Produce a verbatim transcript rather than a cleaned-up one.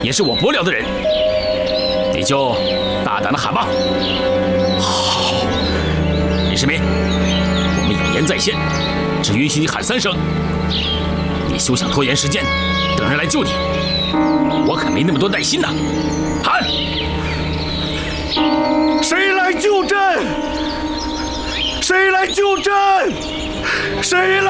也是我伯辽的人，你就大胆的喊吧。好，李世民，我们有言在先，只允许你喊三声，你休想拖延时间，等人来救你。我可没那么多耐心呐！喊！ 谁来救朕？谁来救朕？谁来？